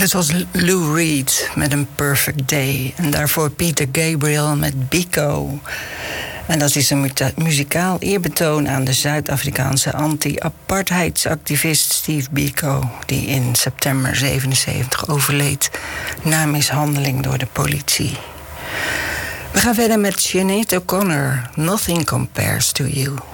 Dit was Lou Reed met een Perfect Day. En daarvoor Peter Gabriel met Biko. En dat is een muzikaal eerbetoon aan de Zuid-Afrikaanse anti-apartheidsactivist Steve Biko, die in september 1977 overleed na mishandeling door de politie. We gaan verder met Sinead O'Connor, Nothing Compares to You.